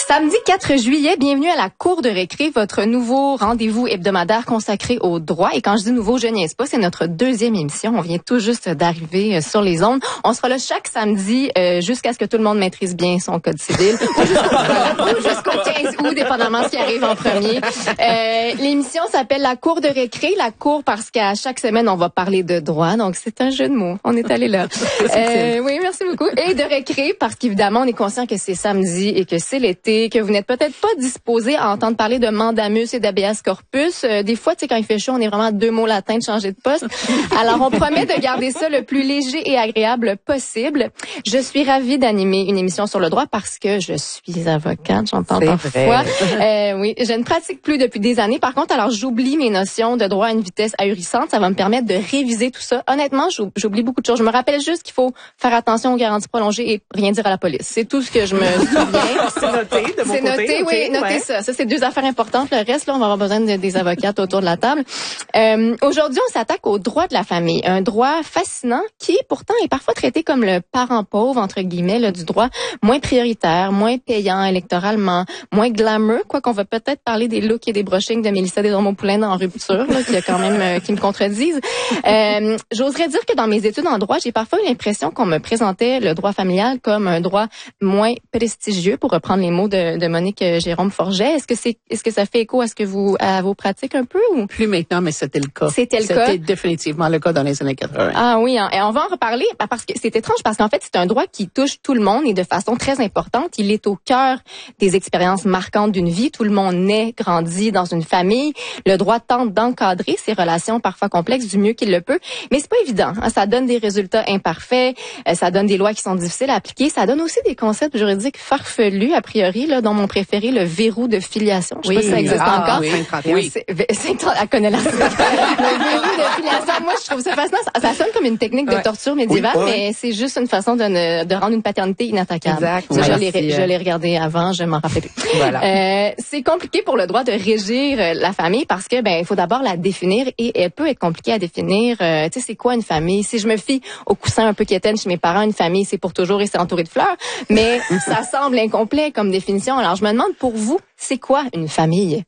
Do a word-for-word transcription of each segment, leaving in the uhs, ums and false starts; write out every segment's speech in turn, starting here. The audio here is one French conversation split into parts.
Samedi quatre juillet, bienvenue à la Cour de récré, votre nouveau rendez-vous hebdomadaire consacré au droit. Et quand je dis nouveau, je niaise pas, c'est notre deuxième émission. On vient tout juste d'arriver sur les ondes. On sera là chaque samedi euh, jusqu'à ce que tout le monde maîtrise bien son code civil ou jusqu'au, ou jusqu'au quinze août, dépendamment ce qui arrive en premier. Euh, l'émission s'appelle la Cour de récré. La Cour parce qu'à chaque semaine, on va parler de droit. Donc, c'est un jeu de mots. On est allé là. Euh, oui, merci beaucoup. Et de récré parce qu'évidemment, on est conscient que c'est samedi et que c'est l'été, que vous n'êtes peut-être pas disposé à entendre parler de mandamus et d'habeas corpus. Euh, des fois, tu sais, quand il fait chaud, on est vraiment deux mots latins de changer de poste. Alors, on promet de garder ça le plus léger et agréable possible. Je suis ravie d'animer une émission sur le droit parce que je suis avocate, j'en parle parfois. Euh, oui, je ne pratique plus depuis des années. Par contre, alors, j'oublie mes notions de droit à une vitesse ahurissante. Ça va me permettre de réviser tout ça. Honnêtement, j'oublie beaucoup de choses. Je me rappelle juste qu'il faut faire attention aux garanties prolongées et rien dire à la police. C'est tout ce que je me souviens. C'est noté de mon C'est côté. noté, okay, oui, notez ouais. ça. Ça, c'est deux affaires importantes. Le reste, là, on va avoir besoin de, des avocates autour de la table. Euh, aujourd'hui, on s'attaque au droit de la famille. Un droit fascinant qui, pourtant, est parfois traité comme le parent pauvre, entre guillemets, là, du droit moins prioritaire, moins payant électoralement, moins glamour, quoi qu'on va peut-être parler des looks et des brushings de Mélissa Desormeaux-Poulain dans Rupture, là, qui a quand même, euh, qui me contredisent. Euh, j'oserais dire que dans mes études en droit, j'ai parfois eu l'impression qu'on me présentait le droit familial comme un droit moins prestigieux, pour reprendre les mots de, de Monique Jérôme Forget. Est-ce que c'est, est-ce que ça fait écho à ce que vous, à vos pratiques un peu ou? Plus maintenant, mais c'était le cas. C'était le c'était cas. C'était définitivement le cas dans les années quatre-vingt. Ah oui, hein, et on va en reparler parce que c'est étrange parce qu'en fait, c'est un droit qui touche tout le monde et de façon très importante. Il est au cœur des expériences marquantes d'une vie. Tout le monde naît, grandit dans une famille. Le droit tente d'encadrer ces relations parfois complexes du mieux qu'il le peut, mais c'est pas évident. Hein, ça donne des résultats imparfaits, euh, ça donne des lois qui sont difficiles à appliquer, ça donne aussi des concepts juridiques farfelus a priori, là, dont mon préféré, le verrou de filiation. Je sais oui, pas si ça existe ah, encore. Oui, oui. C'est, c'est, elle connaît la le verrou de filiation. Moi, je trouve ça fascinant. Ça, ça sonne comme une technique de ouais. torture médiévale, oui, ouais. mais c'est juste une façon de, ne, de rendre une paternité inattaquable. Exact. Ça, ouais, je, l'ai, je l'ai regardé avant, je m'en rappelais plus. Voilà. Euh, c'est compliqué pour le droit de régir la famille parce que, ben, il faut d'abord la définir et elle peut être compliquée à définir. Euh, tu sais, c'est quoi une famille? Si je me fie au coussin un peu quétaine chez mes parents, une famille, c'est pour toujours et c'est entouré de fleurs. Mais ça semble incomplet comme définition. Alors, je me demande pour vous, c'est quoi une famille?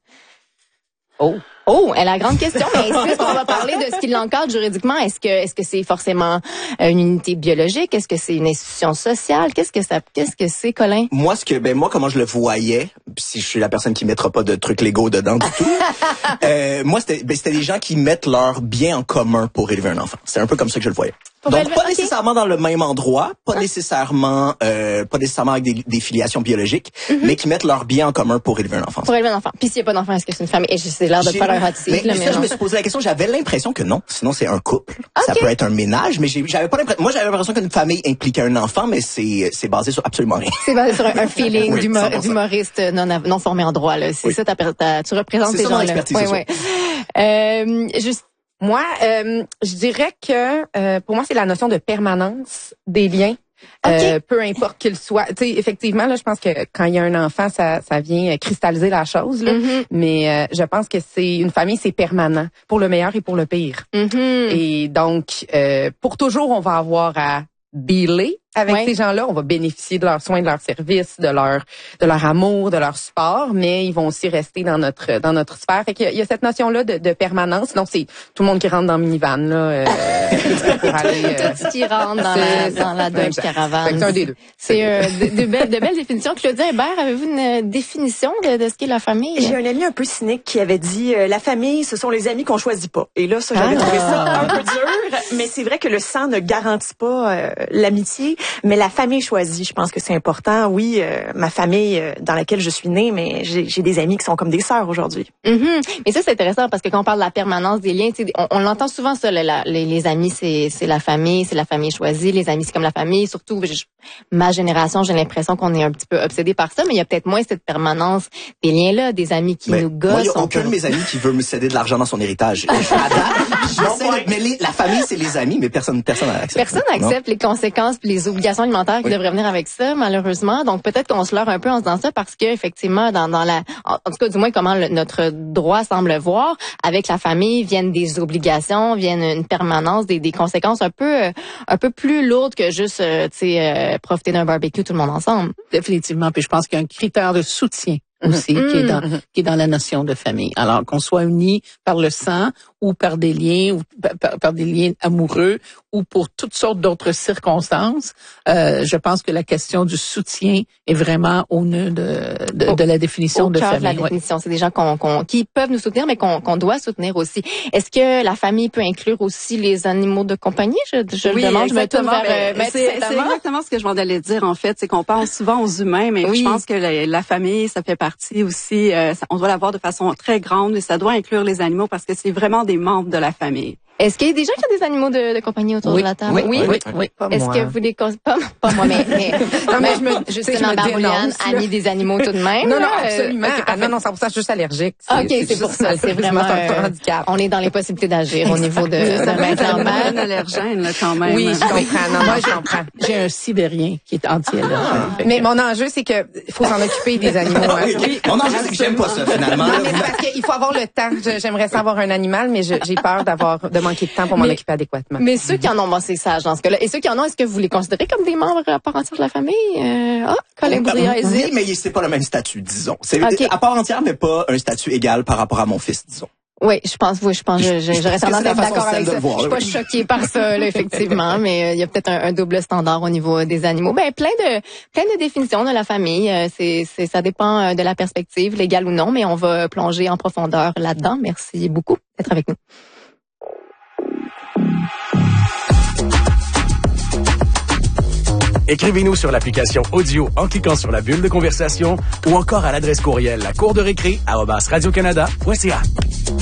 Oh. Oh, elle a la grande question, mais est-ce qu'on va parler de ce qui l'encadre juridiquement? Est-ce que, est-ce que c'est forcément une unité biologique? Est-ce que c'est une institution sociale? Qu'est-ce que ça, qu'est-ce que c'est, Colin? Moi, ce que, ben, moi, comment je le voyais, si je suis la personne qui mettra pas de trucs légaux dedans du tout, euh, moi, c'était, ben, c'était des gens qui mettent leurs biens en commun pour élever un enfant. C'est un peu comme ça que je le voyais. Pour Donc, élever, pas okay. nécessairement dans le même endroit, pas hein? nécessairement, euh, pas nécessairement avec des, des filiations biologiques, mm-hmm. mais qui mettent leurs biens en commun pour élever un enfant. Pour élever un enfant. Puis s'il n'y a pas d'enfant, est-ce que c'est une famille? Et c'est l'air de j'ai, faire un hot seat, mais, là, mais, mais ça, non. je me suis posé la question, j'avais l'impression que non. Sinon, c'est un couple. Okay. Ça peut être un ménage, mais j'ai, j'avais pas l'impression, moi, j'avais l'impression qu'une famille impliquait un enfant, mais c'est, c'est basé sur absolument rien. C'est basé sur un, un feeling oui, d'humor, d'humoriste non, non formé en droit, là. C'est oui. ça, ta, ta, tu représentes c'est ces gens-là. C'est ça, mon expertise, ouais, ouais. Euh, juste, Moi, euh, je dirais que euh, pour moi, c'est la notion de permanence des liens. Okay. Euh, peu importe qu'il soit. Tu sais, effectivement, là, je pense que quand il y a un enfant, ça, ça vient cristalliser la chose. Là. Mm-hmm. Mais euh, je pense que c'est une famille, c'est permanent, pour le meilleur et pour le pire. Mm-hmm. Et donc, euh, pour toujours, on va avoir à dealer avec ouais. ces gens-là. On va bénéficier de leurs soins, de leurs services, de leur de leur amour, de leur support, mais ils vont aussi rester dans notre dans notre sphère. Fait qu'il y a, il y a cette notion-là de, de permanence. Donc, c'est tout le monde qui rentre dans le minivan, là, euh, pour aller... Euh, tout ce qui rentre dans la, dans la Dodge Caravan. C'est un des deux. C'est euh, de, de, belles, de belles définitions. Claudia Hébert, avez-vous une définition de, de ce qu'est la famille? J'ai un ami un peu cynique qui avait dit euh, la famille, ce sont les amis qu'on choisit pas. Et là, ça, j'avais ah. trouvé ça un peu dur. Mais c'est vrai que le sang ne garantit pas euh, l'amitié. Mais la famille choisie, je pense que c'est important. Oui, euh, ma famille euh, dans laquelle je suis née, mais j'ai, j'ai des amis qui sont comme des sœurs aujourd'hui. Mm-hmm. Mais ça, c'est intéressant parce que quand on parle de la permanence des liens, on, on l'entend souvent ça, la, la, les, les amis, c'est, c'est la famille, c'est la famille choisie. Les amis, c'est comme la famille. Surtout, je, ma génération, j'ai l'impression qu'on est un petit peu obsédé par ça, mais il y a peut-être moins cette permanence des liens-là, des amis qui mais nous gossent. Moi, il n'y a aucun peut... de mes amis qui veut me céder de l'argent dans son héritage. Je suis à mais les, la famille, c'est les amis, mais personne personne n'accepte. Personne n'accepte les conséquences puis les obligations alimentaires qui oui. devraient venir avec ça, malheureusement. Donc peut-être qu'on se leurre un peu en se disant ça parce que effectivement, dans, dans la, en, en tout cas du moins comment le, notre droit semble voir, avec la famille viennent des obligations, viennent une permanence, des, des conséquences un peu, euh, un peu plus lourdes que juste, euh, tu sais, euh, profiter d'un barbecue tout le monde ensemble. Définitivement. Puis je pense qu'il y a un critère de soutien aussi mmh. qui est dans mmh. qui est dans la notion de famille. Alors qu'on soit unis par le sang ou par des liens ou par, par des liens amoureux ou pour toutes sortes d'autres circonstances, euh, je pense que la question du soutien est vraiment au nœud de de, au, de la définition au de cœur famille. De la définition, ouais. C'est des gens qu'on, qu'on qui peuvent nous soutenir mais qu'on qu'on doit soutenir aussi. Est-ce que la famille peut inclure aussi les animaux de compagnie? Je, je oui, le demande, je me tourne vers ben, euh, c'est, c'est exactement ce que je m'en allais dire en fait, c'est qu'on pense souvent aux humains, mais oui. je pense que la, la famille, ça fait partie aussi. Euh, ça, on doit la voir de façon très grande et ça doit inclure les animaux parce que c'est vraiment des membres de la famille. Est-ce qu'il y a des gens qui ont des animaux de, de compagnie autour oui, de la table? Oui, oui, oui. oui, oui pas Est-ce moi. que vous les pas, pas moi, mais, mais, non, mais je me, Justine Lambert-Bouliane, amie des animaux tout de même. Non, non, absolument. Euh, okay, ah, non, non, c'est pour ça, je suis juste allergique. C'est, ok, c'est, c'est pour ça. C'est vraiment un handicap. On est dans les possibilités d'agir au niveau de, de Maître Lambert. Un allergène, là, quand même. Oui, je comprends. Non, moi, je comprends. J'ai un Sibérien qui est anti-allergène. Mais mon enjeu, c'est que il faut s'en occuper des animaux. Mon enjeu, c'est que j'aime pas ça, finalement. Non, mais c'est parce qu'il faut avoir le temps. J'aimerais savoir un animal, mais j'ai peur d'avoir, de manquer de temps pour m'en occuper adéquatement. Mais ceux qui en ont, bon, c'est sage dans ce cas-là. Et ceux qui en ont, est-ce que vous les considérez comme des membres à part entière de la famille? Euh, ah, Colin Boudria hésite. Oui, mais c'est pas le même statut, disons. C'est okay. à part entière, mais pas un statut égal par rapport à mon fils, disons. Oui, je pense, oui, je pense, je, je, j'aurais tendance à être d'accord avec ça. Voir, je suis pas oui. choquée par ça, là, effectivement, mais il euh, y a peut-être un, un double standard au niveau des animaux. Ben, plein de, plein de définitions de la famille. Euh, c'est, c'est, ça dépend de la perspective, légale ou non, mais on va plonger en profondeur là-dedans. Merci beaucoup d'être avec nous. Écrivez-nous sur l'application audio en cliquant sur la bulle de conversation ou encore à l'adresse courriel la cour de récré arobase radio canada point c a.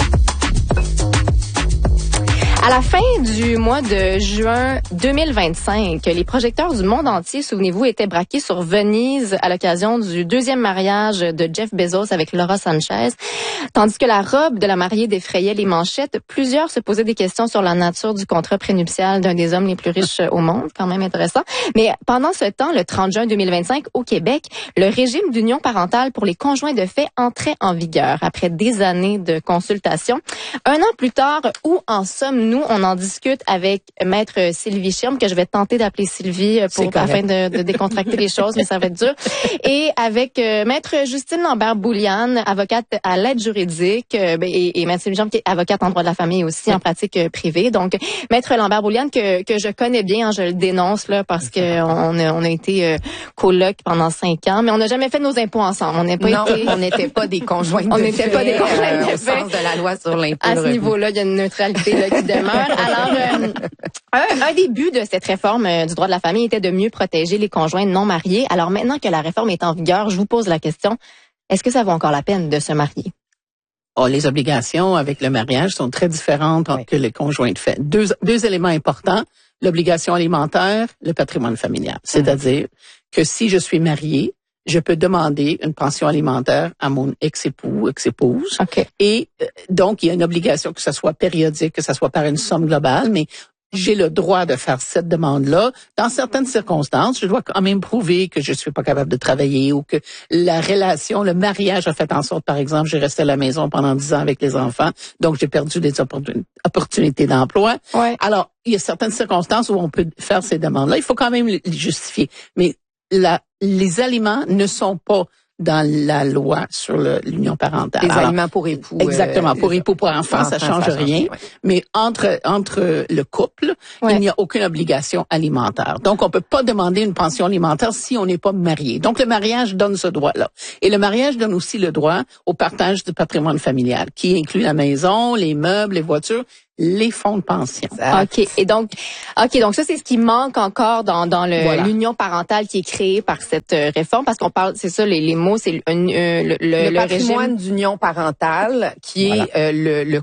À la fin du mois de juin deux mille vingt-cinq, les projecteurs du monde entier, souvenez-vous, étaient braqués sur Venise à l'occasion du deuxième mariage de Jeff Bezos avec Laura Sanchez. Tandis que la robe de la mariée défrayait les manchettes, plusieurs se posaient des questions sur la nature du contrat prénuptial d'un des hommes les plus riches au monde. Quand même intéressant. Mais pendant ce temps, le trente juin deux mille vingt-cinq, au Québec, le régime d'union parentale pour les conjoints de fait entrait en vigueur après des années de consultation. Un an plus tard, où en sommes-nous? On en discute avec Maître Sylvie Schirm, que je vais tenter d'appeler Sylvie pour afin de, de décontracter les choses, mais ça va être dur. Et avec euh, Maître Justine Lambert-Bouliane, avocate à l'aide juridique, euh, et, et Maître Sylvie Schirm, qui est avocate en droit de la famille aussi, en pratique euh, privée. Donc, Maître Lambert-Bouliane, que, que je connais bien, hein, je le dénonce là parce que on a, on a été euh, coloc pendant cinq ans, mais on n'a jamais fait nos impôts ensemble. On n'a pas non, été, on n'était pas des conjoints de on n'était pas des conjoints euh, de au fait. sens de la loi sur l'impôt. À ce niveau-là, il y a une neutralité là, qui demeure. Alors, euh, un, un des buts de cette réforme euh, du droit de la famille était de mieux protéger les conjoints non mariés. Alors maintenant que la réforme est en vigueur, je vous pose la question, est-ce que ça vaut encore la peine de se marier? Oh, les obligations avec le mariage sont très différentes oui. que les conjoints de fait. Deux, deux éléments importants, l'obligation alimentaire, le patrimoine familial. C'est-à-dire mmh. que si je suis mariée, je peux demander une pension alimentaire à mon ex-époux, ex-épouse. Okay. Et euh, donc, il y a une obligation que ça soit périodique, que ça soit par une somme globale, mais j'ai le droit de faire cette demande-là. Dans certaines circonstances, je dois quand même prouver que je suis pas capable de travailler ou que la relation, le mariage a fait en sorte, par exemple, j'ai resté à la maison pendant dix ans avec les enfants, donc j'ai perdu des opportunités d'emploi. Ouais. Alors, il y a certaines circonstances où on peut faire ces demandes-là. Il faut quand même les justifier. Mais la, les aliments ne sont pas dans la loi sur le, l'union parentale. Les Alors, aliments pour époux. Exactement, euh, pour époux, pour enfants, ça change ça rien. Change, ouais. Mais entre entre le couple, ouais. il n'y a aucune obligation alimentaire. Donc, on peut pas demander une pension alimentaire si on n'est pas marié. Donc, le mariage donne ce droit-là. Et le mariage donne aussi le droit au partage du patrimoine familial, qui inclut la maison, les meubles, les voitures, les fonds de pension. OK. Et donc, OK, donc ça, c'est ce qui manque encore dans, dans le, voilà. l'union parentale qui est créée par cette euh, réforme, parce qu'on parle, c'est ça, les, les mots, c'est euh, le, le, le, le patrimoine régime d'union parentale qui voilà. est euh, le, le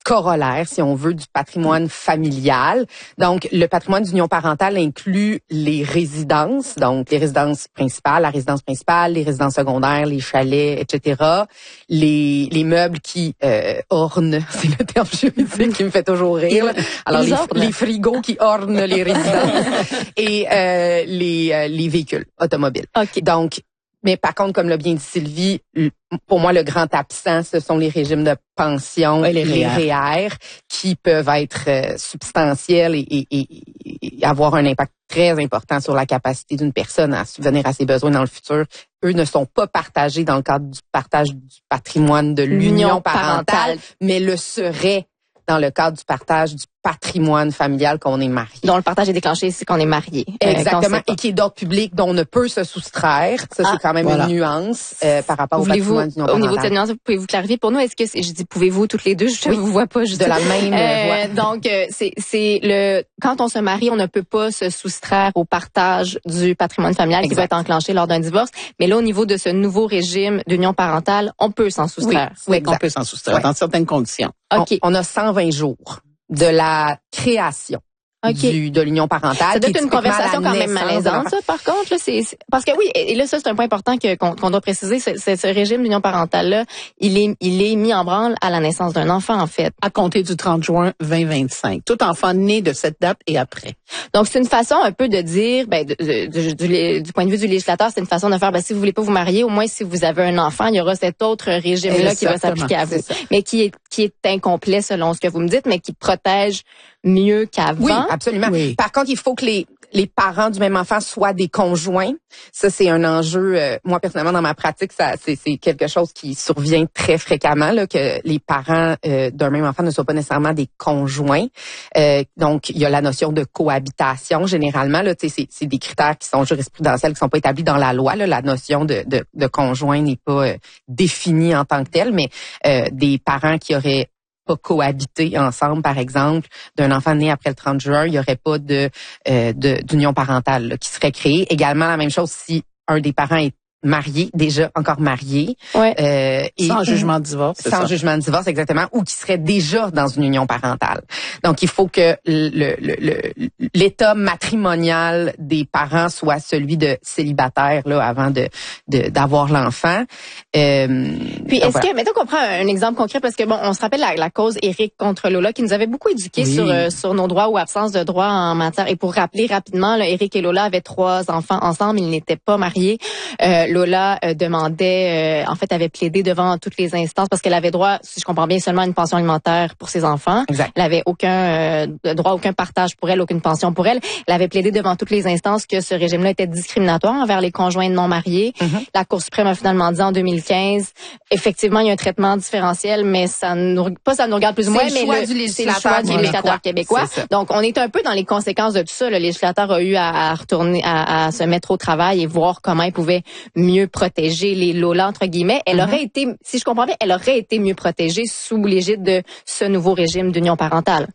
corollaire, si on veut, du patrimoine familial. Donc, le patrimoine d'union parentale inclut les résidences, donc les résidences principales, la résidence principale, les résidences secondaires, les chalets, et cetera. Les, les meubles qui euh, ornent, c'est le terme juridique qui me fait toujours rire. Alors, les, les frigos qui ornent les résidences et euh, les, euh, les véhicules automobiles. Okay. Donc, mais par contre, comme l'a bien dit Sylvie, pour moi, le grand absent, ce sont les régimes de pension, ouais, les, les R E E R, qui peuvent être euh, substantiels et, et, et, et avoir un impact très important sur la capacité d'une personne à subvenir à ses besoins dans le futur. Eux ne sont pas partagés dans le cadre du partage du patrimoine de l'union parentale, parentale, mais le seraient dans le cadre du partage du patrimoine familial qu'on est marié. Dont le partage est déclenché, c'est qu'on est marié. Exactement, euh, et qui est d'ordre public, dont on ne peut se soustraire. Ça, ah, c'est quand même voilà. une nuance euh, par rapport Voulez-vous, au patrimoine d'union parentale. Au niveau de cette nuance, pouvez-vous clarifier pour nous? Est-ce que, c'est, je dis pouvez-vous toutes les deux, je ne oui. vous vois pas. Je de la même euh, voix. Donc, euh, c'est, c'est le quand on se marie, on ne peut pas se soustraire au partage du patrimoine familial exact. Qui va être enclenché lors d'un divorce. Mais là, au niveau de ce nouveau régime d'union parentale, on peut s'en soustraire. Oui, oui on peut s'en soustraire, oui. dans certaines conditions. Okay. On, on a cent vingt jours de la création okay. du, de l'union parentale. Ça doit être une conversation quand même malaisante, ça, par contre. Là, c'est, c'est, parce que oui, et là, ça, c'est un point important que, qu'on, qu'on doit préciser. C'est, c'est, ce régime d'union parentale-là, il est, il est mis en branle à la naissance d'un enfant, en fait. À compter du trente juin vingt vingt-cinq. Tout enfant né de cette date et après. Donc, c'est une façon un peu de dire, ben, de, de, de, du, du point de vue du législateur, c'est une façon de faire, ben, si vous voulez pas vous marier, au moins, si vous avez un enfant, il y aura cet autre régime-là exactement. Qui va s'appliquer à vous. Mais qui est, qui est incomplet selon ce que vous me dites, mais qui protège mieux qu'avant. Oui, absolument. Oui. Par contre, il faut que les les parents du même enfant soient des conjoints. Ça, c'est un enjeu. Euh, moi, personnellement, dans ma pratique, ça, c'est, c'est quelque chose qui survient très fréquemment, là, que les parents euh, d'un même enfant ne soient pas nécessairement des conjoints. Euh, donc, il y a la notion de cohabitation. Généralement, là, c'est, c'est des critères qui sont jurisprudentiels, qui sont pas établis dans la loi. Là. La notion de, de, de conjoint n'est pas euh, définie en tant que telle, mais euh, des parents qui auraient pas cohabiter ensemble, par exemple, d'un enfant né après le trente juin, il n'y aurait pas de, euh, de d'union parentale là, qui serait créée. Également, la même chose si un des parents est marié, déjà encore marié. Ouais. Euh, et sans jugement de divorce. Sans ça. jugement de divorce, exactement, ou qui serait déjà dans une union parentale. Donc, il faut que le, le, le, l'état matrimonial des parents soit celui de célibataire là avant de, de d'avoir l'enfant. Euh, Puis, est-ce voilà. que, mettons qu'on prend un exemple concret, parce que bon, on se rappelle la, la cause Éric contre Lola, qui nous avait beaucoup éduqués oui. sur euh, sur nos droits ou absence de droits en matière. Et pour rappeler rapidement, là, Éric et Lola avaient trois enfants ensemble, ils n'étaient pas mariés. Euh, Lola euh, demandait, euh, en fait, avait plaidé devant toutes les instances parce qu'elle avait droit, si je comprends bien, seulement à une pension alimentaire pour ses enfants. Exact. Elle avait aucun euh, droit, aucun partage pour elle, aucune pension pour elle. Elle avait plaidé devant toutes les instances que ce régime-là était discriminatoire envers les conjoints non mariés. Mm-hmm. La Cour suprême a finalement dit en deux mille quinze, effectivement, il y a un traitement différentiel, mais ça nous, pas ça nous regarde plus ou moins, mais le, le, c'est le choix du législateur québécois. Donc, on est un peu dans les conséquences de tout ça. Le législateur a eu à, à retourner, à, à se mettre au travail et voir comment il pouvait mieux protéger les Lola, entre guillemets. Elle mm-hmm. aurait été, si je comprends bien, elle aurait été mieux protégée sous l'égide de ce nouveau régime d'union parentale.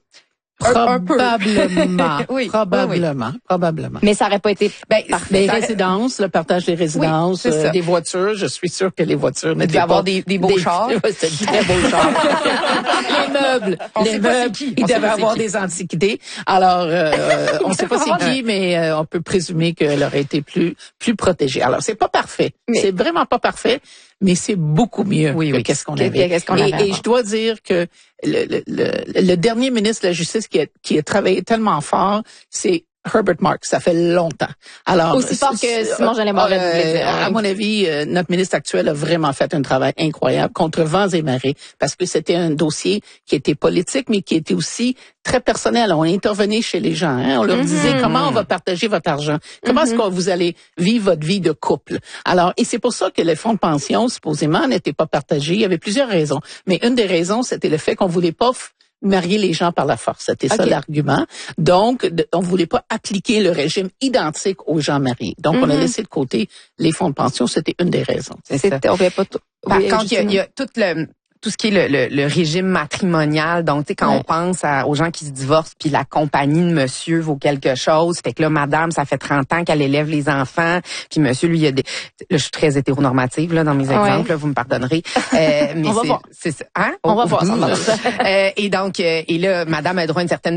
Probablement. oui, probablement. Oui, oui. Probablement. Mais ça n'aurait pas été ben, les résidences, le partage des résidences, oui, euh, des voitures. Je suis sûre que les voitures n'étaient pas... avoir des, des beaux des, chars. C'était des très beaux chars. Les meubles. On les meubles. Ils devaient avoir des antiquités. Alors, euh, on ne sait pas c'est qui, mais euh, on peut présumer qu'elle aurait été plus, plus protégée. Alors, c'est pas parfait. Mais... C'est vraiment pas parfait. Mais c'est beaucoup mieux oui, que oui. qu'est-ce qu'on avait. Qu'est-ce qu'on et, avait et je dois dire que le, le, le, le dernier ministre de la Justice qui a, qui a travaillé tellement fort, c'est Herbert Marks. Ça fait longtemps. Alors aussi fort que Simon Jolin Barrette euh, voulait dire. À mon avis, euh, notre ministre actuel a vraiment fait un travail incroyable contre vents et marées parce que c'était un dossier qui était politique, mais qui était aussi très personnel. On intervenait chez les gens. Hein? On leur mm-hmm. disait comment on va partager votre argent. Comment mm-hmm. est-ce que vous allez vivre votre vie de couple. Alors, et c'est pour ça que les fonds de pension, supposément, n'étaient pas partagés. Il y avait plusieurs raisons. Mais une des raisons, c'était le fait qu'on voulait pas f- marier les gens par la force. C'était ça okay. l'argument. Donc, de, on voulait pas appliquer le régime identique aux gens mariés. Donc, mm-hmm. on a laissé de côté les fonds de pension. C'était une des raisons. C'est ça. On pas tout. Par oui, contre, il y, a, il y a tout le... tout ce qui est le, le, le régime matrimonial. Donc, tu sais, quand ouais. on pense à, aux gens qui se divorcent, puis la compagnie de monsieur vaut quelque chose, fait que là, madame, ça fait trente ans qu'elle élève les enfants, puis monsieur, lui, il a des... Là, je suis très hétéronormative, là, dans mes exemples, ouais. là, vous me pardonnerez. Euh, mais on va voir. C'est, c'est, hein? On va voir ça. euh, et donc, euh, et là, madame a droit à une certaine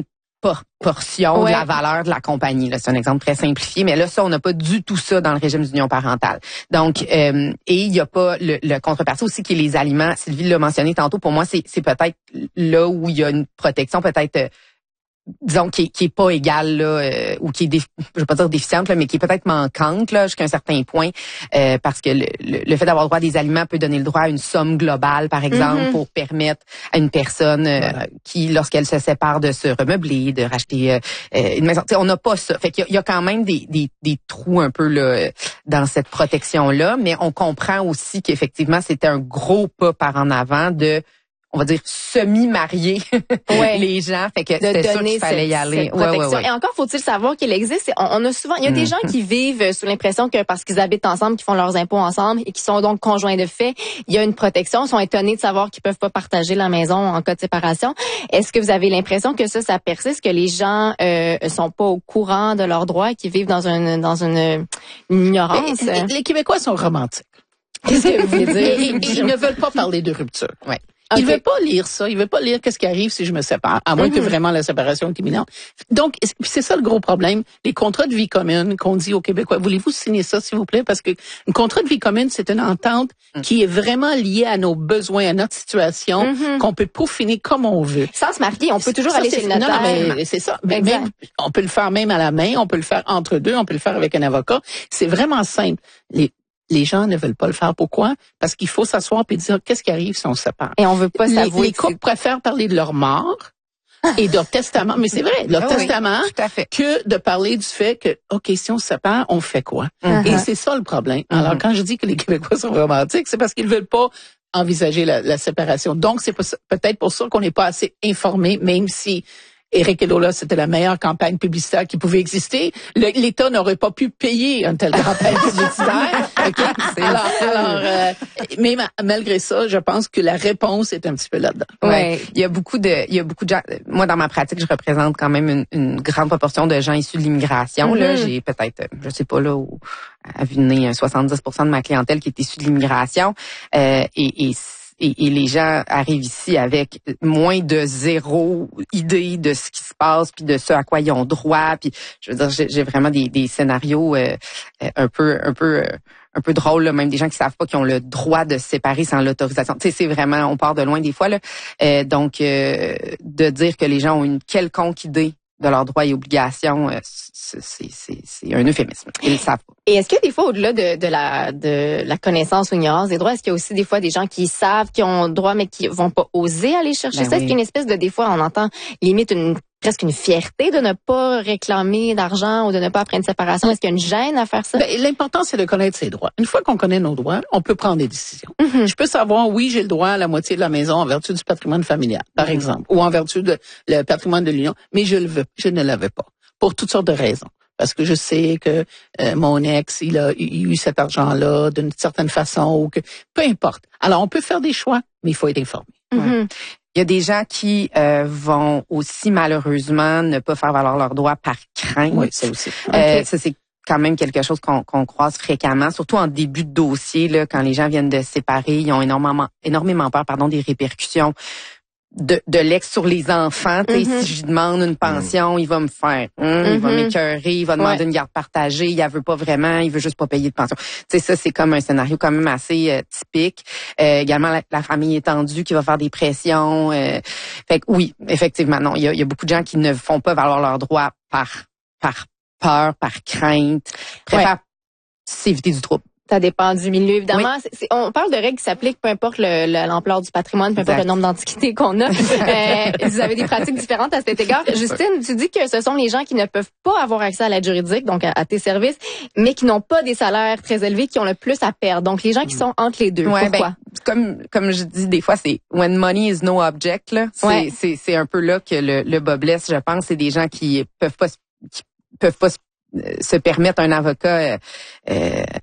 portion ouais. de la valeur de la compagnie. Là, c'est un exemple très simplifié, mais là, ça, on n'a pas du tout ça dans le régime d'union parentale. Donc, euh, et il n'y a pas le, le contrepartie aussi qui est les aliments. Sylvie l'a mentionné tantôt. Pour moi, c'est, c'est peut-être là où il y a une protection, peut-être... Euh, disons qui est, qui est pas égale là euh, ou qui est défi- je vais pas dire déficiente là, mais qui est peut-être manquante là jusqu'à un certain point euh, parce que le, le, le fait d'avoir droit à des aliments peut donner le droit à une somme globale par exemple mm-hmm. pour permettre à une personne euh, voilà. qui lorsqu'elle se sépare de se remeubler, de racheter euh, une maison. T'sais, on n'a pas ça. Fait qu'il y a, il y a quand même des, des des trous un peu là dans cette protection là, mais on comprend aussi qu'effectivement c'était un gros pas par en avant de on va dire semi-marier ouais. les gens, fait que c'était sûr qu'il fallait cette, y aller. Ouais, ouais, ouais. Et encore faut-il savoir qu'il existe. On, on a souvent, il y a mm. des gens qui vivent sous l'impression que parce qu'ils habitent ensemble, qu'ils font leurs impôts ensemble et qui sont donc conjoints de fait, il y a une protection. Ils sont étonnés de savoir qu'ils peuvent pas partager la maison en cas de séparation. Est-ce que vous avez l'impression que ça, ça persiste, que les gens euh, sont pas au courant de leurs droits, qu'ils vivent dans une dans une, une ignorance? Les, les Québécois sont romantiques. Qu'est-ce que vous voulez dire? Et, et, ils ne veulent pas parler de rupture. Ouais. Okay. Il veut pas lire ça. Il veut pas lire qu'est-ce qui arrive si je me sépare, à moins mm-hmm. que vraiment la séparation est imminente. Donc, c'est ça le gros problème. Les contrats de vie commune qu'on dit aux Québécois, voulez-vous signer ça, s'il vous plaît? Parce que un contrat de vie commune, c'est une entente mm. qui est vraiment liée à nos besoins, à notre situation, mm-hmm. qu'on peut peaufiner comme on veut. Sans se marier, on peut toujours ça, aller chez le notaire. Non, mais c'est ça. Mais même, on peut le faire même à la main, on peut le faire entre deux, on peut le faire avec un avocat. C'est vraiment simple. Les Les gens ne veulent pas le faire. Pourquoi? Parce qu'il faut s'asseoir et dire qu'est-ce qui arrive si on se sépare. Et on veut pas s'avouer. Les, les couples préfèrent parler de leur mort et de leur testament. Mais c'est vrai, leur ah testament, oui, que de parler du fait que, OK, si on se sépare, on fait quoi? Uh-huh. Et c'est ça le problème. Mm-hmm. Alors, quand je dis que les Québécois sont romantiques, c'est parce qu'ils veulent pas envisager la, la séparation. Donc, c'est peut-être pour ça qu'on n'est pas assez informés, même si Éric et Lola, c'était la meilleure campagne publicitaire qui pouvait exister. Le, L'État n'aurait pas pu payer une telle campagne publicitaire. Okay? Alors, alors euh, mais ma, malgré ça, je pense que la réponse est un petit peu là-dedans. Ouais. ouais. Il y a beaucoup de, il y a beaucoup de gens. Moi, dans ma pratique, je représente quand même une, une grande proportion de gens issus de l'immigration. Mm-hmm. Là, j'ai peut-être, je sais pas là, où, à vue de nez, soixante-dix pour cent de ma clientèle qui est issue de l'immigration. Euh, et, et Et, et les gens arrivent ici avec moins de zéro idée de ce qui se passe, puis de ce à quoi ils ont droit. Puis, je veux dire, j'ai, j'ai vraiment des, des scénarios euh, un peu, un peu, euh, un peu drôles, là, même des gens qui savent pas qu'ils ont le droit de se séparer sans l'autorisation. Tu sais, c'est vraiment, on part de loin des fois là. Euh, donc, euh, de dire que les gens ont une quelconque idée de leurs droits et obligations, c'est, c'est, c'est, c'est un euphémisme. Ils le savent pas. Et est-ce que des fois, au-delà de, de la de la connaissance ou ignorance des droits, est-ce qu'il y a aussi des fois des gens qui savent qu'ils ont droit mais qui vont pas oser aller chercher ben ça? Oui. Est-ce qu'il y a une espèce de, des fois, on entend limite une presque une fierté de ne pas réclamer d'argent ou de ne pas après une séparation? Est-ce qu'il y a une gêne à faire ça? Ben, l'important, c'est de connaître ses droits. Une fois qu'on connaît nos droits, on peut prendre des décisions. Mm-hmm. Je peux savoir, oui, j'ai le droit à la moitié de la maison en vertu du patrimoine familial, par mm-hmm. exemple, ou en vertu de le patrimoine de l'union, mais je le veux, je ne l'avais pas, pour toutes sortes de raisons. Parce que je sais que euh, mon ex, il a, il a eu cet argent-là d'une certaine façon, ou que peu importe. Alors, on peut faire des choix, mais il faut être informé. Mm-hmm. Il y a des gens qui euh, vont aussi malheureusement ne pas faire valoir leurs droits par crainte. Oui, ça aussi. Euh, okay. Ça, c'est quand même quelque chose qu'on, qu'on croise fréquemment, surtout en début de dossier, là, quand les gens viennent de se séparer, ils ont énormément, énormément peur, pardon, des répercussions de, de l'ex sur les enfants. Mm-hmm. Si je lui demande une pension, mm-hmm. il va me faire, hum, mm-hmm. il va m'écœurer, il va demander ouais. une garde partagée, il la veut pas vraiment, il veut juste pas payer de pension. T'sais, ça, c'est comme un scénario quand même assez euh, typique. Euh, également, la, la famille étendue qui va faire des pressions. Euh, fait que oui, effectivement, non, il y a, il y a beaucoup de gens qui ne font pas valoir leurs droits par par peur, par crainte, préfèrent ouais. s'éviter du trouble. Ça dépend du milieu, évidemment. Oui. C'est, c'est, on parle de règles qui s'appliquent, peu importe le, le, l'ampleur du patrimoine, peu importe exact. Le nombre d'antiquités qu'on a. euh, vous avez des pratiques différentes à cet égard. Justine, tu dis que ce sont les gens qui ne peuvent pas avoir accès à l'aide juridique, donc à, à tes services, mais qui n'ont pas des salaires très élevés, qui ont le plus à perdre. Donc, les gens qui sont entre les deux. Ouais, pourquoi? Ben, comme comme je dis des fois, c'est when money is no object. Là, c'est ouais. c'est, c'est un peu là que le, le bas blesse. Je pense, c'est des gens qui peuvent pas qui peuvent pas se, se permettre un avocat. Euh, euh,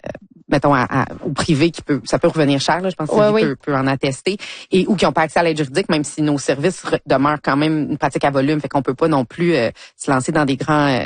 mettons, à, à, au privé, qui peut, ça peut revenir cher, là, je pense que ouais, Sylvie oui. peut, peut en attester, et ou qui n'ont pas accès à l'aide juridique, même si nos services re- demeurent quand même une pratique à volume, fait qu'on peut pas non plus euh, se lancer dans des grands... Euh,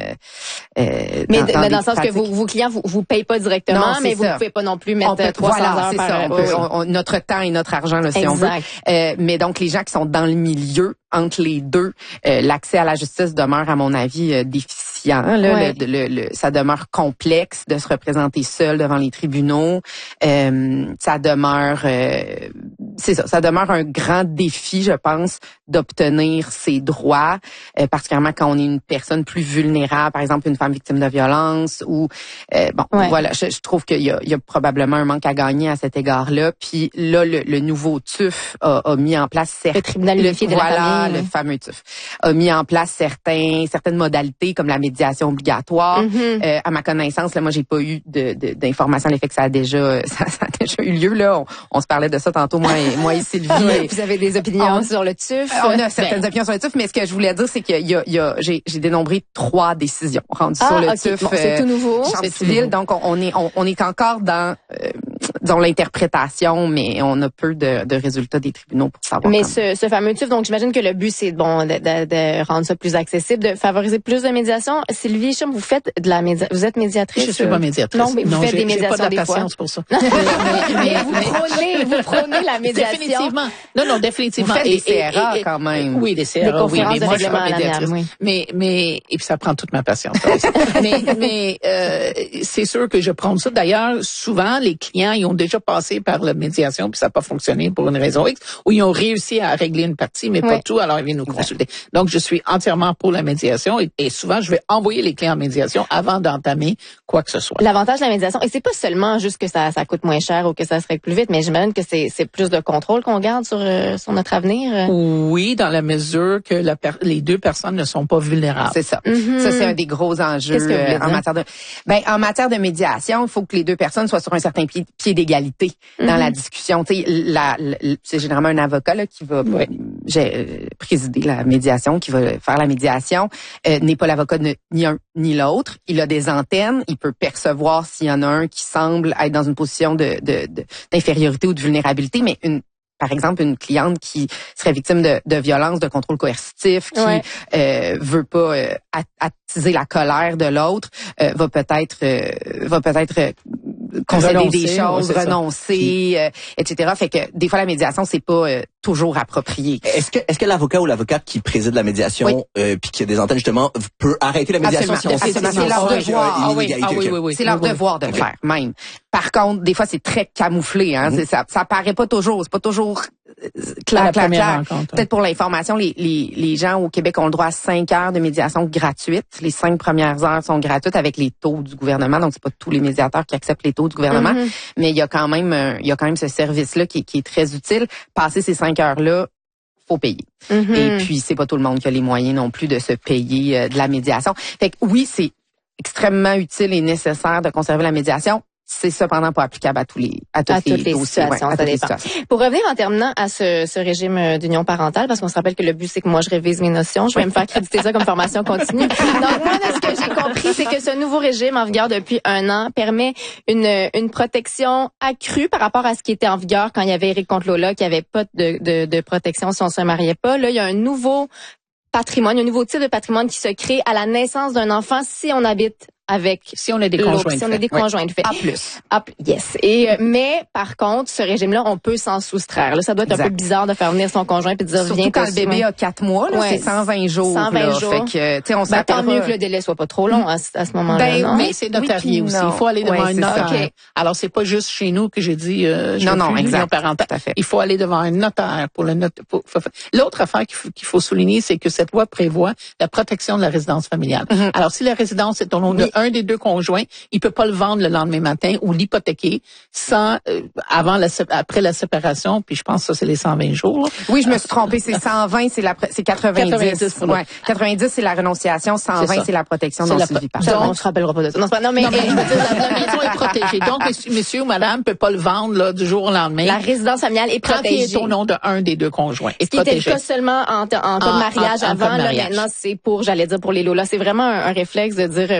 euh, mais dans, dans, dans mais des dans le sens pratiques. que vos, vos clients vous, vous payent pas directement, Non, mais c'est vous ça. ne pouvez pas non plus mettre On peut, trois cents voilà, heures c'est par ça. On oui, peut, oui. on- on- notre temps et notre argent, là, si on veut. Exact. Euh, mais donc, les gens qui sont dans le milieu, entre les deux, euh, l'accès à la justice demeure, à mon avis, euh, déficient. Là, Ouais. le, le, le, ça demeure complexe de se représenter seul devant les tribunaux. Euh, ça demeure, euh, c'est ça, ça demeure un grand défi, je pense, d'obtenir ses droits, euh, particulièrement quand on est une personne plus vulnérable, par exemple une femme victime de violence. Ou euh, bon, Ouais. voilà, je, je trouve qu'il y a, il y a probablement un manque à gagner à cet égard-là. Puis là, le, le nouveau T U F a, a mis en place certains, Le tribunal unifié de la voilà, famille, le oui. fameux T U F a mis en place certains certaines modalités comme la médiation obligatoire. Mhm. Euh, à ma connaissance, là, moi, j'ai pas eu de, de, d'informations à l'effet que ça a déjà ça, ça a déjà eu lieu. Là, on, on se parlait de ça tantôt, moi et moi et Sylvie. Vous avez des opinions On- sur le T U F? On a certaines Ben, opinions sur le T U F, mais ce que je voulais dire, c'est qu'il y a, il y a j'ai, j'ai dénombré trois décisions rendues Ah, sur le ok. T U F. Bon, c'est tout nouveau. Chambre C'est tout civile, nouveau. donc on, on est on, on est encore dans euh, dans l'interprétation, mais on a peu de, de résultats des tribunaux pour savoir. Mais comment. ce, ce fameux T U F, donc j'imagine que le but, c'est bon de, de, de rendre ça plus accessible, de favoriser plus de médiation. Sylvie Chum, vous faites de la média... Vous êtes médiatrice? Je suis pas médiatrice. Non, mais vous faites j'ai- des j'ai médiations pas de la des fois. patience pour ça. mais, vous prônez, vous prônez la médiation. Définitivement. Non, non, définitivement. Vous faites des Et- C R A et- et- quand même. Oui, des C R A, Des oui. conférences Mais de moi, je suis règlement pas à l'amiable, médiatrice. oui. Mais, mais, et puis ça prend toute ma patience. mais, mais, euh, c'est sûr que je prends ça. D'ailleurs, souvent, les clients, ils ont déjà passé par la médiation puis ça n'a pas fonctionné pour une raison X, ou ils ont réussi à régler une partie, mais pas Oui. tout, alors ils viennent nous consulter. Donc, je suis entièrement pour la médiation et, et souvent, je vais envoyer les clients en médiation avant d'entamer quoi que ce soit. L'avantage de la médiation, et c'est pas seulement juste que ça, ça coûte moins cher ou que ça se règle plus vite, mais j'imagine que c'est, c'est plus de contrôle qu'on garde sur, euh, sur notre avenir. Oui, dans la mesure que la per- les deux personnes ne sont pas vulnérables. C'est ça. Mhm. Ça, c'est un des gros enjeux Qu'est-ce que vous voulez euh, en dire? matière de ben en matière de médiation, il faut que les deux personnes soient sur un certain pied, pied d'égalité dans Mhm. la discussion. Tu sais, la, la- c'est généralement un avocat là, qui va Oui. j'ai, euh, présider la médiation, qui va faire la médiation, euh, n'est pas l'avocat de ni un ni l'autre. Il a des antennes, il peut percevoir s'il y en a un qui semble être dans une position de, de, de d'infériorité ou de vulnérabilité, mais une par exemple, une cliente qui serait victime de, de violence, de contrôle coercitif, qui Ouais. euh, veut pas euh, at- attiser la colère de l'autre, euh, va peut-être euh, va peut-être euh, concéder Renoncer, des choses, ouais, c'est ça. renoncer, euh, et cetera. Fait que des fois la médiation c'est pas euh, toujours approprié. Est-ce que est-ce que l'avocat ou l'avocate qui préside la médiation Oui. euh, puis qui a des antennes justement peut arrêter la médiation Absolument. si on sait Absolument. si C'est on leur sent qu'il y a devoir. une Ah oui, inégalité, ah oui, ok. oui, oui. C'est leur Oui, oui. devoir de le faire, même. Par contre, des fois, c'est très camouflé. Hein? Mhm. C'est- Ça, ça paraît pas toujours. C'est pas toujours euh, À clair, la clair, première clair. rencontre. Peut-être pour l'information, les, les, les gens au Québec ont le droit à cinq heures de médiation gratuite. Les cinq premières heures sont gratuites avec les taux du gouvernement. Donc, c'est pas tous les médiateurs qui acceptent les taux du gouvernement. Mhm. Mais il y a quand même, euh, il y a quand même ce service-là qui, qui est très utile. Passer ces cinq heures-là, faut payer. Mhm. Et puis, c'est pas tout le monde qui a les moyens non plus de se payer euh, de la médiation. Fait que oui, c'est extrêmement utile et nécessaire de conserver la médiation. C'est cependant pas applicable à tous les à, tous À les, toutes les dossiers, situations, ouais, à ça toutes les dépend. situations. Pour revenir en terminant à ce, ce régime euh, d'union parentale, parce qu'on se rappelle que le but, c'est que moi, je révise mes notions. Je vais me faire créditer ça comme formation continue. Donc, moi, là, ce que j'ai compris, c'est que ce nouveau régime en vigueur depuis un an permet une, une protection accrue par rapport à ce qui était en vigueur quand il y avait Éric Contre-Lola, qui avait pas de, de, de protection si on se mariait pas. Là, il y a un nouveau patrimoine, un nouveau type de patrimoine qui se crée à la naissance d'un enfant si on habite avec Si on a des l'autre, conjoints. si on a des Oui. conjoints de fait. A plus. Ah, yes. Et euh, mais par contre, ce régime-là, on peut s'en soustraire. Là, ça doit être Exact. un peu bizarre de faire venir son conjoint et de dire Surtout viens quand te le bébé a quatre mois, là, Ouais. c'est cent vingt jours. cent vingt là. jours. Fait que, tu sais, on Ben, s'attend tant mieux que le délai soit pas trop long à, ce- à ce moment-là. Ben, non? Mais c'est notarié Oui, aussi. non. Il faut aller devant Ouais, un c'est ça. notaire. Ok. Alors, c'est pas juste chez nous que j'ai dit euh, je Non, veux non, plus d'union exact. parentale. Tout à fait. Il faut aller devant un notaire pour le note. pour- pour- L'autre affaire qu'il faut, qu'il faut souligner, c'est que cette loi prévoit la protection de la résidence familiale. Mhm. Alors, si la résidence est au nom de un des deux conjoints, il peut pas le vendre le lendemain matin ou l'hypothéquer sans euh, avant la sé- après la séparation. Puis je pense que ça c'est les cent vingt jours. Oui, je me suis trompée. C'est cent vingt, c'est la, pr- c'est quatre-vingt-dix. quatre-vingt-dix pour le- Ouais. quatre-vingt-dix, c'est la renonciation. cent vingt, C'est ça. c'est la protection C'est non la suivie par. pro- Ça, Donc- on se rappellera pas de ça. Non, c'est pas, non, mais, Non, mais je veux dire, la, la maison est protégée. Donc, monsieur, monsieur ou madame peut pas le vendre là, du jour au lendemain. la résidence familiale est Quand il protégée. est au nom de un des deux conjoints. Ce Est qui était le protégé. cas seulement en, en cas de En- mariage en- en cas avant, de là, mariage. maintenant c'est pour, j'allais dire pour les lots là, c'est vraiment un, un réflexe de dire, euh, mais c'est pour les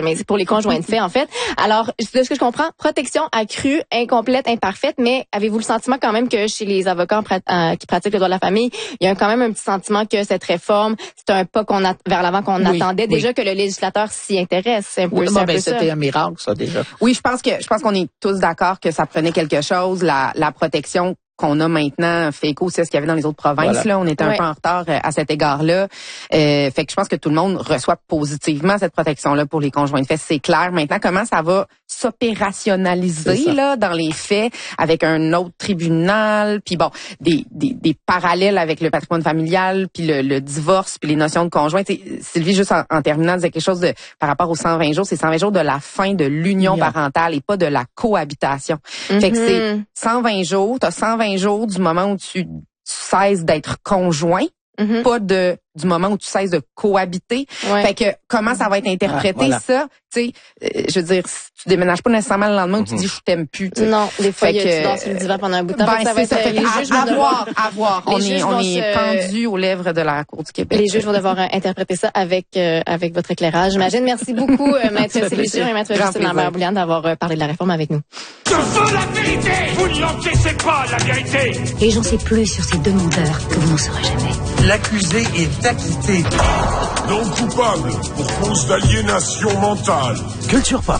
conjoints de fait, en fait. Alors, de ce que je comprends, protection accrue, incomplète, imparfaite, mais avez-vous le sentiment quand même que chez les avocats euh, qui pratiquent le droit de la famille, il y a quand même un petit sentiment que cette réforme, c'est un pas qu'on a vers l'avant qu'on oui, attendait oui. déjà, que le législateur s'y intéresse. C'est un peu, oui, c'est bon, un ben, peu c'était ça. un miracle, ça, déjà. Oui, je pense que je pense qu'on est tous d'accord que ça prenait quelque chose, la, la protection qu'on a maintenant fait écho aussi à ce qu'il y avait dans les autres provinces. Voilà. Là, on était un ouais. peu en retard à cet égard-là. Euh, fait que je pense que tout le monde reçoit positivement cette protection-là pour les conjoints de fait. C'est clair. Maintenant, comment ça va s'opérationnaliser là dans les faits avec un autre tribunal, puis bon, des, des, des parallèles avec le patrimoine familial, puis le, le divorce, puis les notions de conjoint. T'sais, Sylvie, juste en, en terminant, disait quelque chose de par rapport aux cent vingt jours. C'est cent vingt jours de la fin de l'union yeah. parentale et pas de la cohabitation. Mm-hmm. Fait que c'est cent vingt jours. T'as cent vingt jours du moment où tu, tu cesses d'être conjoint, mm-hmm. pas de du moment où tu cesses de cohabiter. Ouais. Fait que comment ça va être interprété, ah, voilà. ça? Tu sais, euh, je veux dire, tu déménages pas nécessairement le lendemain où mm-hmm. tu dis je t'aime plus. T'sais. Non, des fois que, tu danses sur le divan pendant un bout de temps. Ben, ça va être, ça, les à, juges à vont devoir, voir, à voir. On est, on est se... pendu aux lèvres de la Cour du Québec. Les juges vont devoir interpréter ça avec euh, avec votre éclairage. J'imagine. Merci beaucoup, euh, maître Sylvie et maître Justine Lambert-Bouliane, d'avoir euh, parlé de la réforme avec nous. Je veux la vérité! Vous ne l'encaissez pas, la vérité! Et j'en sais plus sur ces demandeurs que vous n'en saurez jamais. L'accusé est acquitté. Non coupable pour cause d'aliénation mentale. Culture Pop.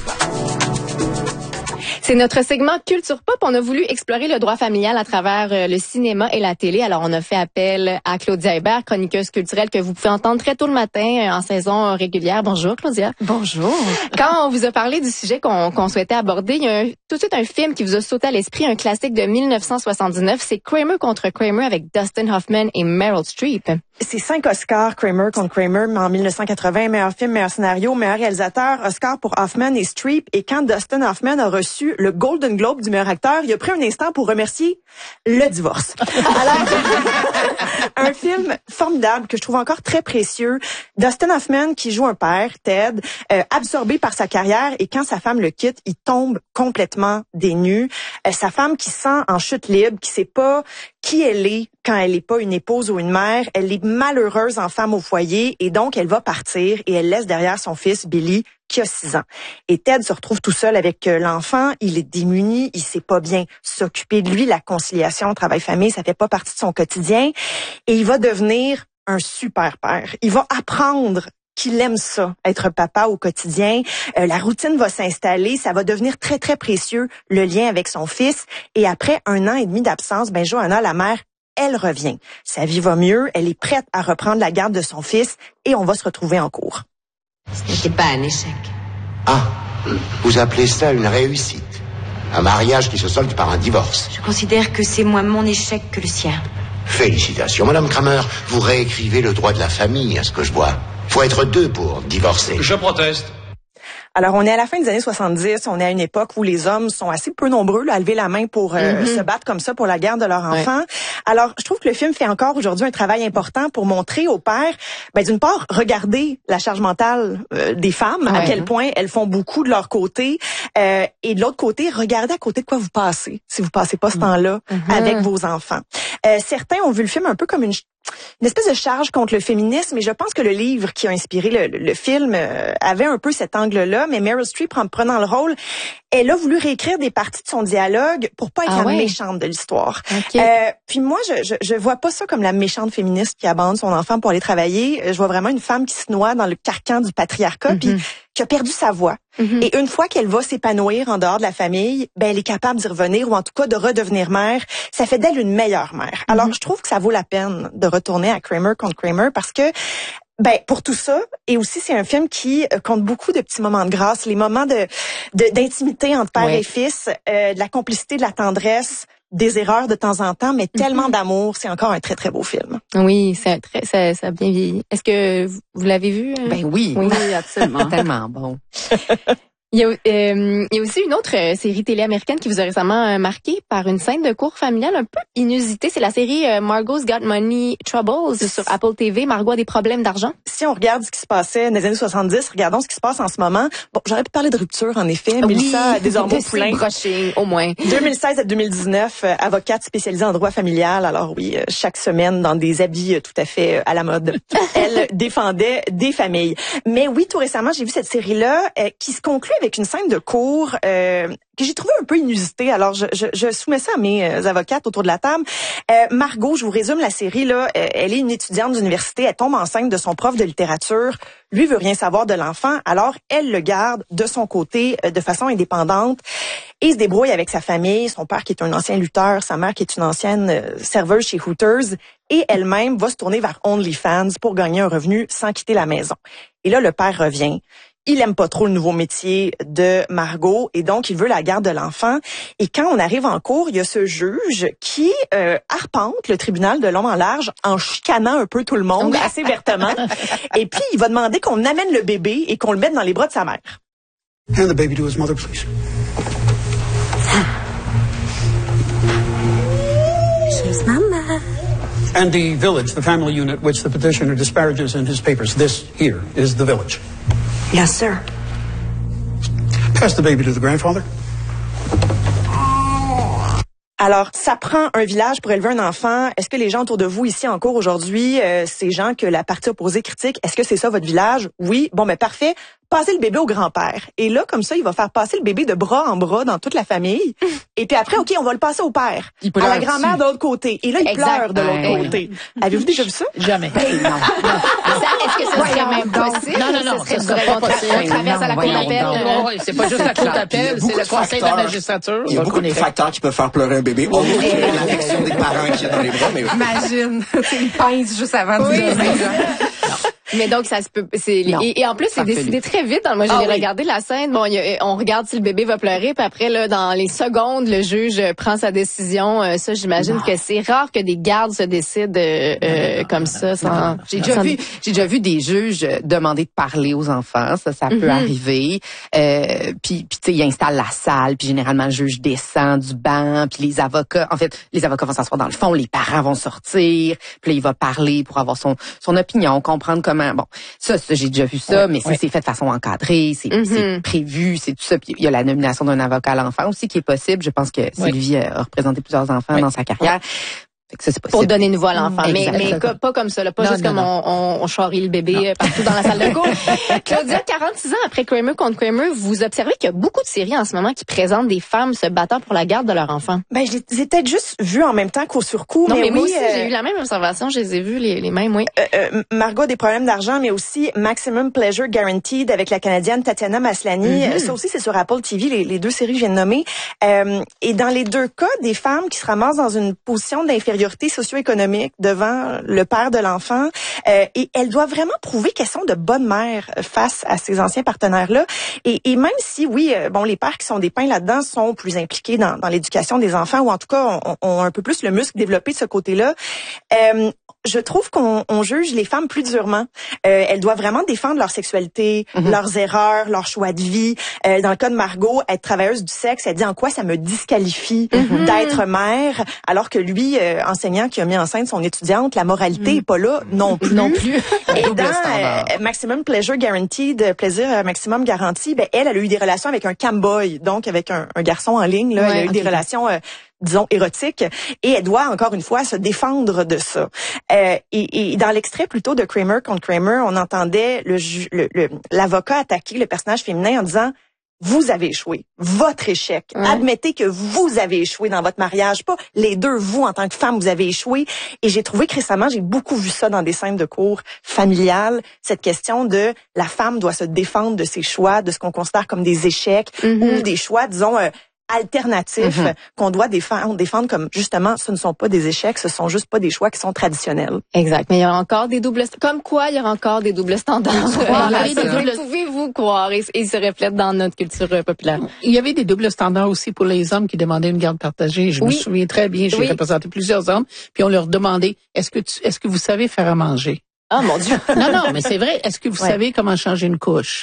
C'est notre segment Culture Pop. On a voulu explorer le droit familial à travers euh, le cinéma et la télé. Alors, on a fait appel à Claudia Hébert, chroniqueuse culturelle que vous pouvez entendre très tôt le matin euh, en saison régulière. Bonjour, Claudia. Bonjour. Quand on vous a parlé du sujet qu'on qu'on souhaitait aborder, il y a un, tout de suite un film qui vous a sauté à l'esprit, un classique de mille neuf cent soixante-dix-neuf. C'est Kramer contre Kramer avec Dustin Hoffman et Meryl Streep. C'est cinq Oscars, Kramer contre Kramer, en mille neuf cent quatre-vingts, meilleur film, meilleur scénario, meilleur réalisateur, Oscar pour Hoffman et Streep. Et quand Dustin Hoffman a reçu le Golden Globe du meilleur acteur, il a pris un instant pour remercier le divorce. Alors, un film formidable que je trouve encore très précieux. Dustin Hoffman qui joue un père, Ted, euh, absorbé par sa carrière, et quand sa femme le quitte, il tombe complètement des nues. Euh, sa femme qui se sent en chute libre, qui sait pas qui elle est quand elle n'est pas une épouse ou une mère, elle est malheureuse en femme au foyer et donc elle va partir et elle laisse derrière son fils Billy qui a six ans. Et Ted se retrouve tout seul avec l'enfant, il est démuni, il sait pas bien s'occuper de lui, la conciliation travail-famille, ça fait pas partie de son quotidien et il va devenir un super père. Il va apprendre qu'il aime ça, être papa au quotidien. Euh, la routine va s'installer, ça va devenir très, très précieux, le lien avec son fils. Et après un an et demi d'absence, ben Johanna, la mère, elle revient. Sa vie va mieux, elle est prête à reprendre la garde de son fils et on va se retrouver en cours. Ce n'était pas un échec. Ah, vous appelez ça une réussite. Un mariage qui se solde par un divorce. Je considère que c'est moins mon échec que le sien. Félicitations, Madame Kramer. Vous réécrivez le droit de la famille, à ce que je vois. Faut être deux pour divorcer. Je proteste. Alors, on est à la fin des années soixante-dix, on est à une époque où les hommes sont assez peu nombreux là, à lever la main pour euh, mm-hmm. se battre comme ça pour la garde de leur enfant. Ouais. Alors, je trouve que le film fait encore aujourd'hui un travail important pour montrer aux pères, ben, d'une part, regarder la charge mentale euh, des femmes, ouais. à quel point elles font beaucoup de leur côté, euh, et de l'autre côté, regardez à côté de quoi vous passez, si vous passez pas ce temps-là mm-hmm. avec vos enfants. Euh, certains ont vu le film un peu comme une une espèce de charge contre le féminisme, et je pense que le livre qui a inspiré le, le film euh, avait un peu cet angle-là, mais Meryl Streep, en prenant le rôle, elle a voulu réécrire des parties de son dialogue pour pas être ah la ouais. méchante de l'histoire. Okay. Euh, puis moi, je, je je vois pas ça comme la méchante féministe qui abandonne son enfant pour aller travailler. Je vois vraiment une femme qui se noie dans le carcan du patriarcat, mm-hmm. puis qui a perdu sa voix. Mm-hmm. Et une fois qu'elle va s'épanouir en dehors de la famille, ben elle est capable d'y revenir, ou en tout cas de redevenir mère. Ça fait d'elle une meilleure mère. Mm-hmm. Alors, je trouve que ça vaut la peine de retourner à Kramer contre Kramer parce que ben pour tout ça, et aussi c'est un film qui compte beaucoup de petits moments de grâce, les moments de, de d'intimité entre père oui. et fils, euh, de la complicité, de la tendresse, des erreurs de temps en temps, mais tellement mm-hmm. d'amour. C'est encore un très, très beau film. Oui, c'est très, ça, ça a bien vieilli. Est-ce que vous, vous l'avez vu? Ben oui. Oui, absolument. Tellement bon. Il y a, euh, il y a aussi une autre euh, série télé américaine qui vous a récemment euh, marqué par une scène de cour familiale un peu inusitée. C'est la série euh, Margot's Got Money Troubles sur Apple T V. Margot a des problèmes d'argent. Si on regarde ce qui se passait dans les années soixante-dix, regardons ce qui se passe en ce moment. Bon, j'aurais pu parler de rupture, en effet. Oui, Mélissa Desormeaux-Poulain. Broching, au moins. deux mille seize à deux mille dix-neuf, euh, avocate spécialisée en droit familial. Alors oui, euh, chaque semaine, dans des habits euh, tout à fait euh, à la mode, elle défendait des familles. Mais oui, tout récemment, j'ai vu cette série-là euh, qui se conclut avec une scène de cour euh, que j'ai trouvé un peu inusitée. Alors, je, je, je soumets ça à mes euh, avocates autour de la table. Euh, Margot, je vous résume la série, là. Euh, elle est une étudiante d'université. Elle tombe enceinte de son prof de littérature. Lui veut rien savoir de l'enfant. Alors, elle le garde de son côté euh, de façon indépendante et se débrouille avec sa famille. Son père qui est un ancien lutteur, sa mère qui est une ancienne euh, serveuse chez Hooters. Et elle-même va se tourner vers OnlyFans pour gagner un revenu sans quitter la maison. Et là, le père revient. Il aime pas trop le nouveau métier de Margot et donc il veut la garde de l'enfant. Et quand on arrive en cour, il y a ce juge qui euh, arpente le tribunal de long en large en chicanant un peu tout le monde assez vertement. Et puis il va demander qu'on amène le bébé et qu'on le mette dans les bras de sa mère. Hand the baby to his mother, please. She's mama. And the village, the family unit which the petitioner disparages in his papers. This here is the village. Yes, sir. Pass the baby to the grandfather. Alors, ça prend un village pour élever un enfant. Est-ce que les gens autour de vous ici en cours aujourd'hui, euh, ces gens que la partie opposée critique, est-ce que c'est ça votre village? Oui. Bon, mais parfait. Passez le bébé au grand-père. Et là, comme ça, il va faire passer le bébé de bras en bras dans toute la famille. Et puis après, OK, on va le passer au père. À la grand-mère de l'autre côté. Et là, il exact. pleure de l'autre Ouais. côté. Avez-vous déjà vu ça? Jamais. Ça, est-ce que ça serait même possible? Non, non, non, Ce serait ça serait pas possible. On traverse à la cour Voyons d'appel. donc. euh, Oui, c'est pas juste la cour d'appel, Il y a c'est beaucoup le de conseil de la facteurs. magistrature. Il y a beaucoup de facteurs qui peuvent faire pleurer un bébé. Oh, l'affection des parents qui est dans les bras, mais oui. Imagine, tu le pince juste avant de Oui, dire. c'est ça. Mais donc ça se peut c'est Non, et, et en plus c'est farfelu. décidé très vite. Moi j'ai Ah oui. regardé la scène, bon il y a- on regarde si le bébé va pleurer puis après là dans les secondes le juge euh, prend sa décision. Euh, ça j'imagine que c'est rare que des gardes se décident euh, euh, comme ça sans J'ai déjà sans- vu, j'ai déjà vu des juges demander de parler aux enfants, ça, ça peut Mhm. arriver. Euh, puis, puis tu sais, ils installent la salle, puis généralement le juge descend du banc, puis les avocats, en fait, les avocats vont s'asseoir dans le fond, les parents vont sortir, puis là il va parler pour avoir son son opinion, comprendre comment. Bon, ça, ça j'ai déjà vu ça, Ouais, mais ça, ouais. c'est fait de façon encadrée, c'est Mhm. c'est prévu, c'est tout ça. Puis il y a la nomination d'un avocat à l'enfant aussi qui est possible. Je pense que Sylvie a représenté plusieurs enfants Ouais. dans sa carrière. Fait que ça, c'est possible. pour donner une voix à l'enfant. Mm, Mais, exact. mais co- pas comme ça, là, pas Non, juste non, comme non. on, on, on charrie le bébé euh, partout dans la salle de cours. Claudia, quarante-six ans après Kramer contre Kramer, vous observez qu'il y a beaucoup de séries en ce moment qui présentent des femmes se battant pour la garde de leur enfant. Ben, je les ai peut-être juste vus en même temps qu'au surcoût. Non, mais, mais moi oui, aussi, euh, j'ai eu la même observation, je les ai vus, les, les mêmes, oui. Euh, euh, Margot a des problèmes d'argent, mais aussi Maximum Pleasure Guaranteed avec la Canadienne Tatiana Maslany. Mm-hmm. Euh, Ça aussi, c'est sur Apple T V, les, les deux séries que je viens de nommer. Euh, et dans les deux cas, des femmes qui se ramassent dans une position d'infériorité socio-économique devant le père de l'enfant. Euh, et elles doivent vraiment prouver qu'elles sont de bonnes mères face à ces anciens partenaires-là. Et, et même si, oui, euh, bon, les pères qui sont dépeints là-dedans sont plus impliqués dans, dans l'éducation des enfants, ou en tout cas ont, ont un peu plus le muscle développé de ce côté-là, euh, je trouve qu'on on juge les femmes plus durement. Euh, elles doivent vraiment défendre leur sexualité, Mm-hmm. leurs erreurs, leur choix de vie. Euh, dans le cas de Margot, être travailleuse du sexe, elle dit en quoi ça me disqualifie Mm-hmm. d'être mère, alors que lui, euh, enseignant qui a mis enceinte son étudiante, la moralité Mm. est pas là non plus. Non plus. Et Double dans standard. euh, Maximum Pleasure Guaranteed, euh, plaisir euh, maximum garanti, ben elle, elle a eu des relations avec un camboy, donc avec un, un garçon en ligne. Là, Ouais, elle a eu ok. des relations, euh, disons, érotiques, et elle doit encore une fois se défendre de ça. Euh, et, et dans l'extrait plutôt de Kramer contre Kramer, on entendait le ju- le- le- l'avocat attaquer le personnage féminin en disant: vous avez échoué. Votre échec. Ouais. Admettez que vous avez échoué dans votre mariage. Pas les deux, vous, en tant que femme, vous avez échoué. Et j'ai trouvé que récemment, j'ai beaucoup vu ça dans des scènes de cours familiales. Cette question de la femme doit se défendre de ses choix, de ce qu'on considère comme des échecs, Mhm. ou des choix, disons, euh, alternatifs Mhm. qu'on doit défendre, défendre comme, justement, ce ne sont pas des échecs, ce sont juste pas des choix qui sont traditionnels. Exact. Mais il y aura encore des doubles, comme quoi il y aura encore des doubles standards. croire à Oui, ça. des doubles- Pouvez-vous croire? Et, et ils se reflètent dans notre culture euh, populaire. Il y avait des doubles standards aussi pour les hommes qui demandaient une garde partagée. Je Oui. me souviens très bien, j'ai Oui. représenté plusieurs hommes, puis on leur demandait, est-ce que tu, est-ce que vous savez faire à manger? Oh mon Dieu. Non, non, mais c'est vrai. Est-ce que vous Ouais. savez comment changer une couche?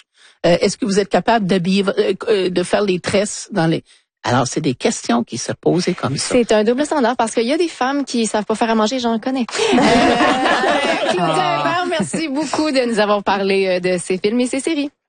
Euh, est-ce que vous êtes capable d'habiller, euh, de faire les tresses dans les... Alors, c'est des questions qui se posaient comme ça. C'est un double standard parce qu'il y a des femmes qui savent pas faire à manger, j'en connais. Euh, Claudia Hébert, merci beaucoup de nous avoir parlé de ces films et ces séries.